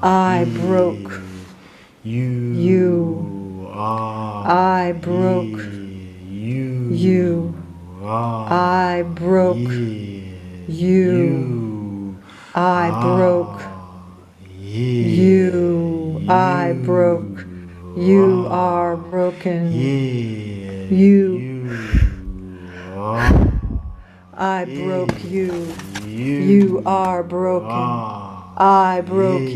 I broke you. I broke you. I broke you. I broke you. I broke. You are broken. You. I broke you. You are broken. I broke